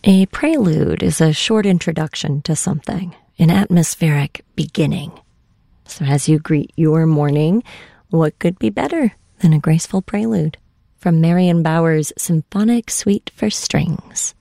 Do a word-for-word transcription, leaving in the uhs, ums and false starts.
A prelude is a short introduction to something, an atmospheric beginning. So as you greet your morning, what could be better than a graceful prelude? From Marion Bauer's Symphonic Suite for Strings.